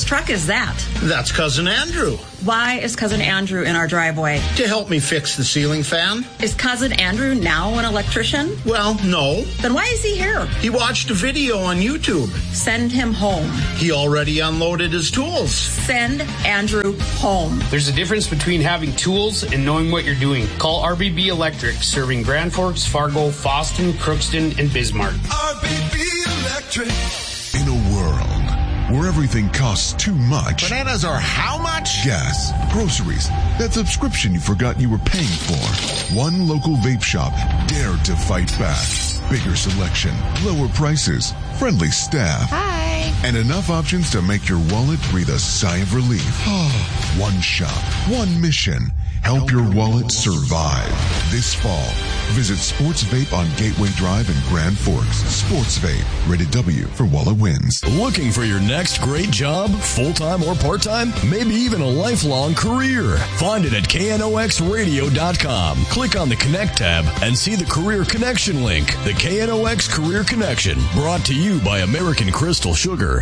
truck is that? That's Cousin Andrew. Why is Cousin Andrew in our driveway? To help me fix the ceiling fan. Is Cousin Andrew now an electrician? Well, no. Then why is he here? He watched a video on YouTube. Send him home. He already unloaded his tools. Send Andrew home. There's a difference between having tools and knowing what you're doing. Call RBB Electric, serving Grand Forks, Fargo, Fosston, Crookston, and Bismarck. RBB Electric. In a world where everything costs too much. Bananas are how much? Gas, groceries, that subscription you forgot you were paying for. One local vape shop dared to fight back. Bigger selection, lower prices, friendly staff. Hi. And enough options to make your wallet breathe a sigh of relief. One shop, one mission. Help your wallet survive. This fall, visit Sports Vape on Gateway Drive in Grand Forks. Sports Vape, rated W for while it wins. Looking for your next great job, full-time or part-time? Maybe even a lifelong career? Find it at KNOXradio.com. Click on the Connect tab and see the Career Connection link. The KNOX Career Connection, brought to you by American Crystal Sugar.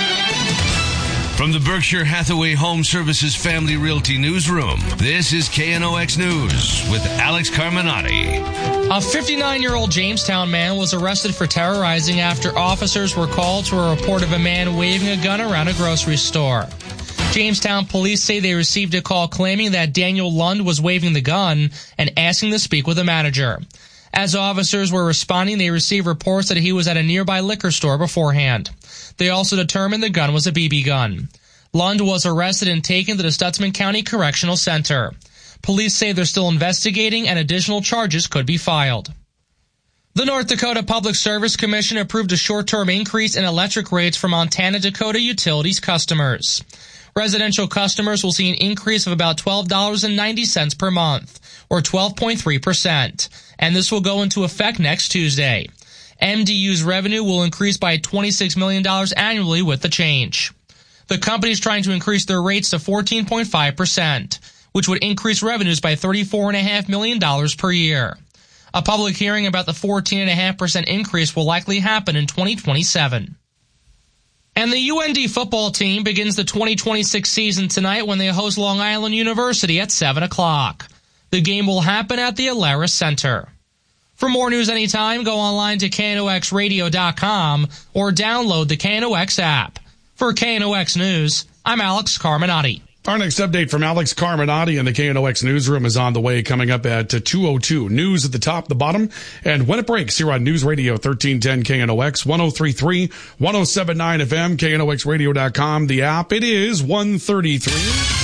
From the Berkshire Hathaway Home Services Family Realty Newsroom, this is KNOX News with Alex Carminati. A 59-year-old Jamestown man was arrested for terrorizing after officers were called to a report of a man waving a gun around a grocery store. Jamestown police say they received a call claiming that Daniel Lund was waving the gun and asking to speak with a manager. As officers were responding, they received reports that he was at a nearby liquor store beforehand. They also determined the gun was a BB gun. Lund was arrested and taken to the Stutsman County Correctional Center. Police say they're still investigating and additional charges could be filed. The North Dakota Public Service Commission approved a short-term increase in electric rates for Montana Dakota Utilities customers. Residential customers will see an increase of about $12.90 per month, or 12.3%, and this will go into effect next Tuesday. MDU's revenue will increase by $26 million annually with the change. The company is trying to increase their rates to 14.5%, which would increase revenues by $34.5 million per year. A public hearing about the 14.5% increase will likely happen in 2027. And the UND football team begins the 2026 season tonight when they host Long Island University at 7 o'clock. The game will happen at the Alaris Center. For more news anytime, go online to KNOXradio.com or download the KNOX app. For KNOX News, I'm Alex Carminati. Our next update from Alex Carminati in the KNOX newsroom is on the way, coming up at 2:02. News at the top, the bottom, and when it breaks here on News Radio 1310 KNOX, 103.3, 107.9 FM, KNOXradio.com, the app. It is 1:33.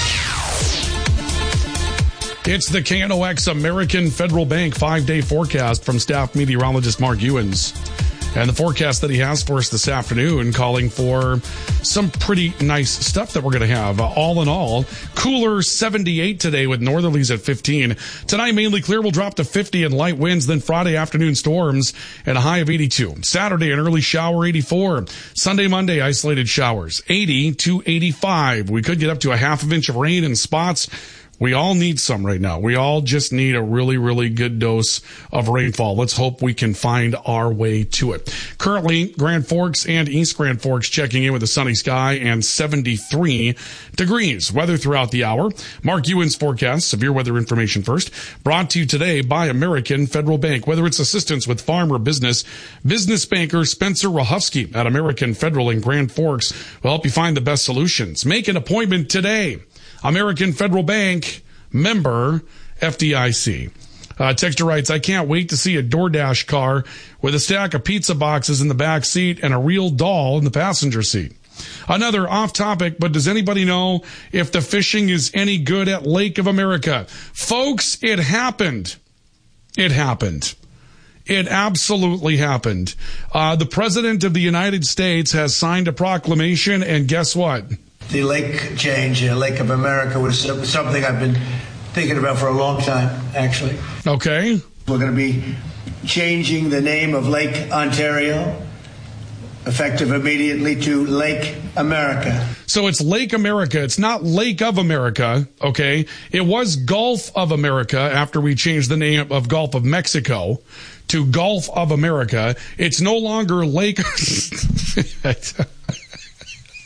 It's the KNOX American Federal Bank 5-day forecast from staff meteorologist Mark Ewens. And the forecast that he has for us this afternoon, calling for some pretty nice stuff that we're going to have. All in all, cooler 78 today with northerlies at 15. Tonight, mainly clear, will drop to 50 and light winds. Then Friday afternoon storms and a high of 82. Saturday, an early shower, 84. Sunday, Monday, isolated showers, 80 to 85. We could get up to a half of inch of rain in spots. We all need some right now. We all just need a really, really good dose of rainfall. Let's hope we can find our way to it. Currently, Grand Forks and East Grand Forks checking in with a sunny sky and 73 degrees. Weather throughout the hour. Mark Ewens forecast, severe weather information first. Brought to you today by American Federal Bank. Whether it's assistance with farm or business, business banker Spencer Rahufsky at American Federal in Grand Forks will help you find the best solutions. Make an appointment today. American Federal Bank, member FDIC. Texter writes, I can't wait to see a DoorDash car with a stack of pizza boxes in the back seat and a real doll in the passenger seat. Another off topic, but does anybody know if the fishing is any good at Lake of America? Folks, it happened. It happened. It absolutely happened. The President of the United States has signed a proclamation, and guess what? The lake change, Lake of America, was something I've been thinking about for a long time, actually. Okay. We're going to be changing the name of Lake Ontario, effective immediately, to Lake America. So it's Lake America. It's not Lake of America, okay? It was Gulf of America after we changed the name of Gulf of Mexico to Gulf of America. It's no longer Lake...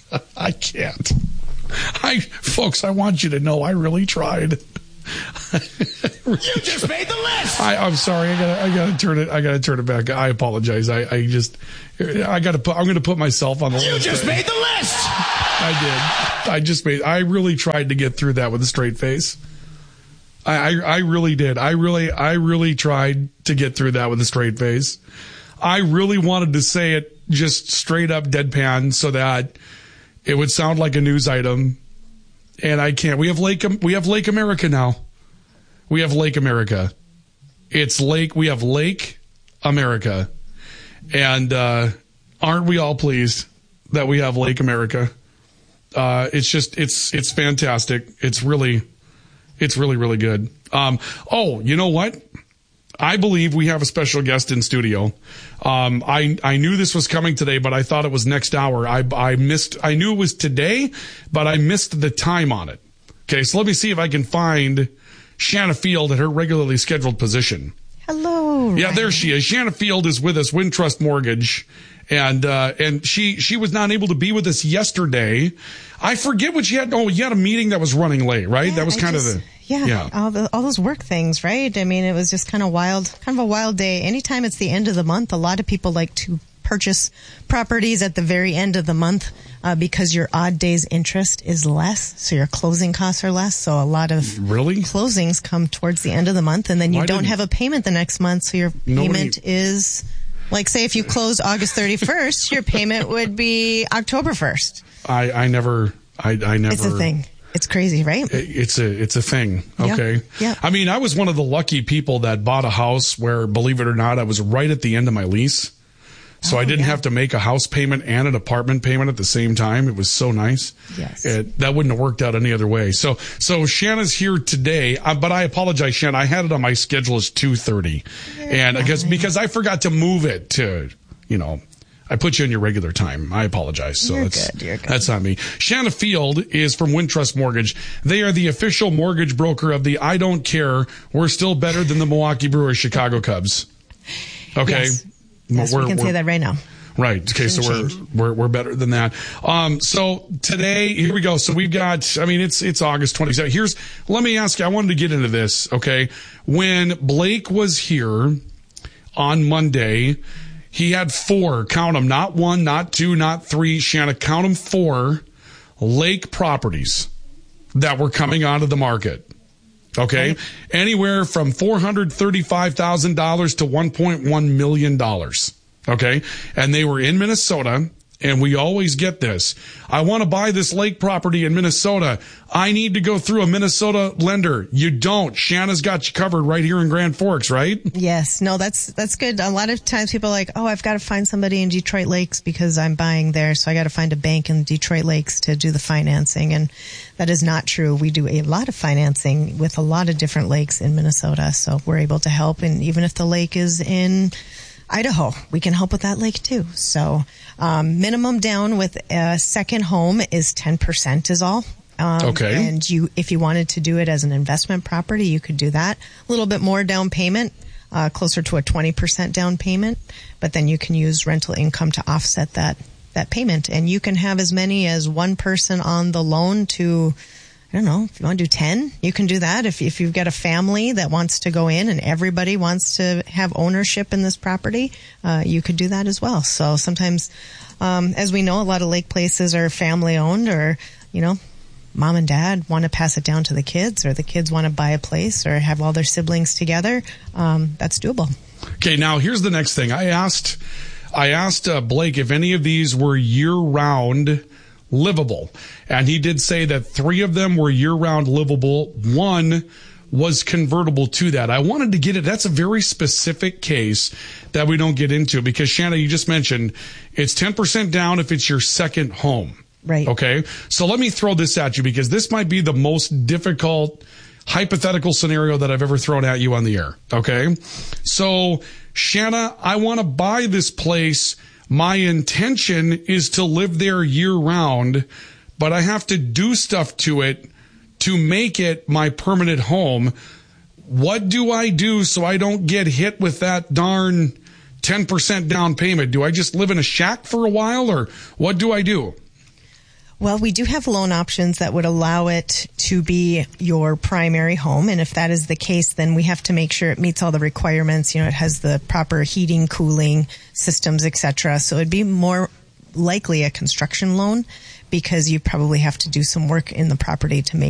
I can't. Folks, I want you to know I really tried. You just made the list. I'm sorry. I gotta turn it. I gotta turn it back. I apologize. I'm going to put myself on the list. You just made the list. I did. I really tried to get through that with a straight face. I really did. I really tried to get through that with a straight face. I really wanted to say it just straight up deadpan so that it would sound like a news item. And I can't. We have Lake America now. We have Lake America. We have Lake America. And aren't we all pleased that we have Lake America? It's fantastic. It's really, really good. You know what? I believe we have a special guest in studio. I knew this was coming today, but I thought it was next hour. I knew it was today, but I missed the time on it. Okay, so let me see if I can find Shanna Field at her regularly scheduled position. Hello. Yeah, there she is. Shanna Field is with us, Wintrust Mortgage. And she was not able to be with us yesterday. I forget what you had. Oh, you had a meeting that was running late, right? Yeah, that was all those work things, right? I mean, it was just kind of a wild day. Anytime it's the end of the month, a lot of people like to purchase properties at the very end of the month because your odd days interest is less, so your closing costs are less. So a lot of closings come towards the end of the month, and then you don't have a payment the next month, so your payment is... Like, say, if you close August 31st, your payment would be October 1st. I never. It's a thing. It's crazy, right? It's a thing. Okay. Yeah. I mean, I was one of the lucky people that bought a house where, believe it or not, I was right at the end of my lease. So I didn't have to make a house payment and an apartment payment at the same time. It was so nice. Yes. That wouldn't have worked out any other way. So Shanna's here today, but I apologize, Shanna. I had it on my schedule as 2:30. And I guess because I forgot to move it to, I put you in your regular time. I apologize. So You're good. That's on me. Shanna Field is from Wintrust Mortgage. They are the official mortgage broker of the I Don't Care. We're still better than the Milwaukee Brewers, Chicago Cubs. Okay. Yes, we can say that right now. Right. Okay. So we're better than that. So today, here we go. So we've got, it's August 27th. Let me ask you, I wanted to get into this. Okay. When Blake was here on Monday, he had 4, count them, not 1, not 2, not 3. Shanna, count them, 4 lake properties that were coming onto the market. Okay. Anywhere from $435,000 to $1.1 million. Okay. And they were in Minnesota. And we always get this. I want to buy this lake property in Minnesota. I need to go through a Minnesota lender. You don't. Shanna's got you covered right here in Grand Forks, right? Yes. No, that's good. A lot of times people are like, I've got to find somebody in Detroit Lakes because I'm buying there. So I got to find a bank in Detroit Lakes to do the financing. And that is not true. We do a lot of financing with a lot of different lakes in Minnesota. So we're able to help. And even if the lake is in Idaho, we can help with that lake too. So, minimum down with a second home is 10% is all. Okay. And if you wanted to do it as an investment property, you could do that. A little bit more down payment, closer to a 20% down payment, but then you can use rental income to offset that payment. And you can have as many as one person on the loan to, I don't know, if you want to do 10, you can do that. If you've got a family that wants to go in and everybody wants to have ownership in this property, you could do that as well. So sometimes, as we know, a lot of lake places are family owned, or, mom and dad want to pass it down to the kids, or the kids want to buy a place or have all their siblings together. That's doable. Okay. Now here's the next thing. I asked Blake if any of these were year-round livable. And he did say that 3 of them were year-round livable. 1 was convertible to that. I wanted to get it. That's a very specific case that we don't get into because, Shanna, you just mentioned it's 10% down if it's your second home. Right. Okay. So let me throw this at you because this might be the most difficult hypothetical scenario that I've ever thrown at you on the air. Okay. So, Shanna, I want to buy this place. My intention is to live there year round, but I have to do stuff to it to make it my permanent home. What do I do so I don't get hit with that darn 10% down payment? Do I just live in a shack for a while, or what do I do? Well, we do have loan options that would allow it to be your primary home. And if that is the case, then we have to make sure it meets all the requirements. You know, it has the proper heating, cooling systems, etc. So it'd be more likely a construction loan because you probably have to do some work in the property to make